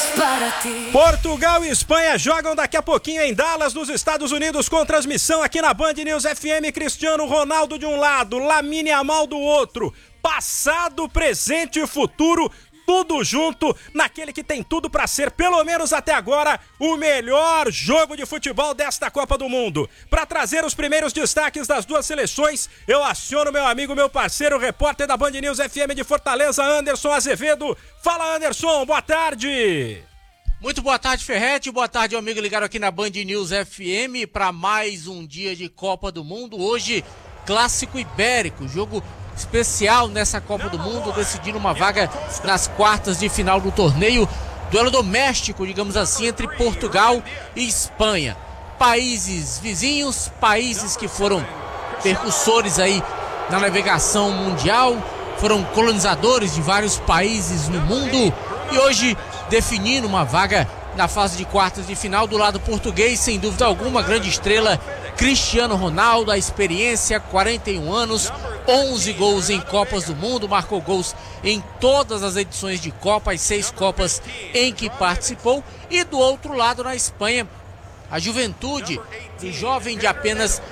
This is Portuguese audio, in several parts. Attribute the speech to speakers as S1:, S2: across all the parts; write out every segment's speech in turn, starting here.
S1: Portugal e Espanha jogam daqui a pouquinho em Dallas, nos Estados Unidos, com transmissão aqui na Band News FM. Cristiano Ronaldo de um lado, Lamine Yamal do outro. Passado, presente e futuro, tudo junto naquele que tem tudo para ser, pelo menos até agora, o melhor jogo de futebol desta Copa do Mundo. Para trazer os primeiros destaques das duas seleções, eu aciono meu amigo, meu parceiro, repórter da Band News FM de Fortaleza, Anderson Azevedo. Fala, Anderson, boa tarde.
S2: Muito boa tarde, Ferretti, boa tarde, amigo ligado aqui na Band News FM para mais um dia de Copa do Mundo. Hoje, Clássico Ibérico, jogo especial nessa Copa do Mundo, decidindo uma vaga nas quartas de final do torneio, duelo doméstico, digamos assim, entre Portugal e Espanha. Países vizinhos, países que foram percussores aí na navegação mundial, foram colonizadores de vários países no mundo e hoje definindo uma vaga na fase de quartas de final do lado português, sem dúvida alguma, grande estrela Cristiano Ronaldo, a experiência, 41 anos, 11 gols em Copas do Mundo, marcou gols em todas as edições de Copa, as 6 Copas em que participou. E do outro lado, na Espanha, a juventude do jovem de apenas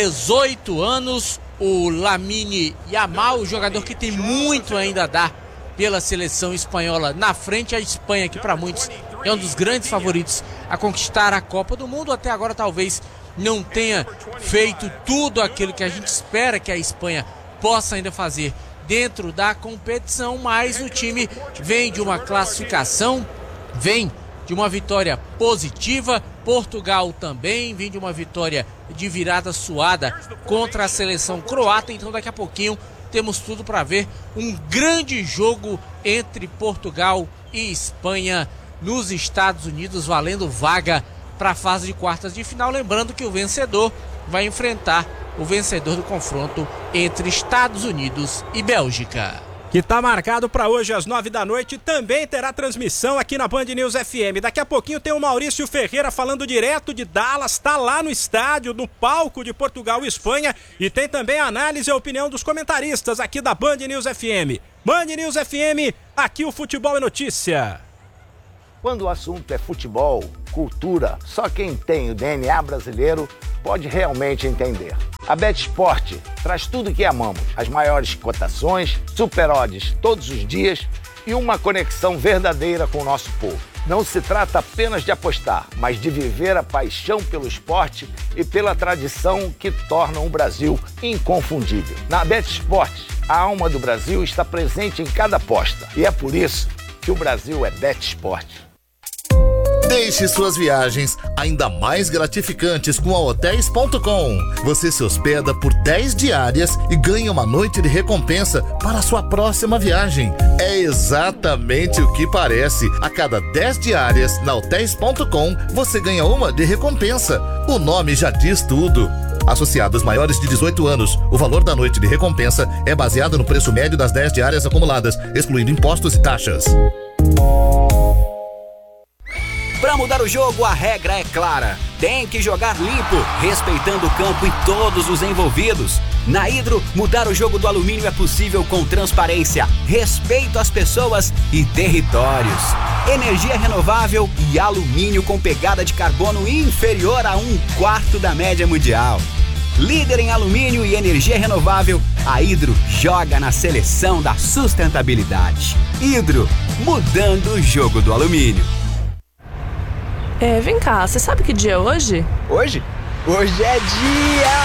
S2: 18 anos, o Lamine Yamal, o jogador que tem muito ainda a dar pela seleção espanhola. Na frente, a Espanha, que para muitos é um dos grandes favoritos a conquistar a Copa do Mundo. Até agora talvez não tenha feito tudo aquilo que a gente espera que a Espanha possa ainda fazer dentro da competição, mas o time vem de uma classificação, vem de uma vitória positiva. Portugal também vem de uma vitória de virada suada contra a seleção croata, então daqui a pouquinho temos tudo para ver um grande jogo entre Portugal e Espanha nos Estados Unidos, valendo vaga para a fase de quartas de final. Lembrando que o vencedor vai enfrentar o vencedor do confronto entre Estados Unidos e Bélgica,
S1: que está marcado para hoje às 9 da noite, também terá transmissão aqui na Band News FM. Daqui a pouquinho tem o Maurício Ferreira falando direto de Dallas, está lá no estádio, no palco de Portugal e Espanha, e tem também a análise e a opinião dos comentaristas aqui da Band News FM. Band News FM, aqui o futebol é notícia.
S3: Quando o assunto é futebol, cultura, só quem tem o DNA brasileiro pode realmente entender. A BetSport traz tudo que amamos, as maiores cotações, super odds todos os dias e uma conexão verdadeira com o nosso povo. Não se trata apenas de apostar, mas de viver a paixão pelo esporte e pela tradição que tornam o Brasil inconfundível. Na BetSport, a alma do Brasil está presente em cada aposta e é por isso que o Brasil é BetSport.
S4: Deixe suas viagens ainda mais gratificantes com a Hotels.com. Você se hospeda por 10 diárias e ganha uma noite de recompensa para a sua próxima viagem. É exatamente o que parece. A cada 10 diárias na Hotels.com, você ganha uma de recompensa. O nome já diz tudo. Associados maiores de 18 anos, o valor da noite de recompensa é baseado no preço médio das 10 diárias acumuladas, excluindo impostos e taxas.
S5: Para mudar o jogo, a regra é clara. Tem que jogar limpo, respeitando o campo e todos os envolvidos. Na Hidro, mudar o jogo do alumínio é possível com transparência, respeito às pessoas e territórios. Energia renovável e alumínio com pegada de carbono inferior a 1/4 da média mundial. Líder em alumínio e energia renovável, a Hidro joga na seleção da sustentabilidade. Hidro, mudando o jogo do alumínio.
S6: Vem cá, você sabe que dia é hoje?
S5: Hoje? Hoje é dia